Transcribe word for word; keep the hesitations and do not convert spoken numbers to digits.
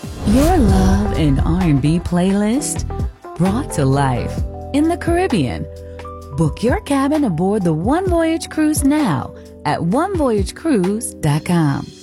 Your love and R and B playlist brought to life in the Caribbean. Book your cabin aboard the One Voyage Cruise now at one voyage cruise dot com.